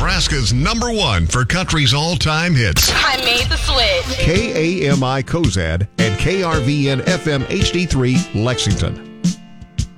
Nebraska's #1 for country's all-time hits. I made the switch. KAMI Cozad and KRVN FM HD3 Lexington.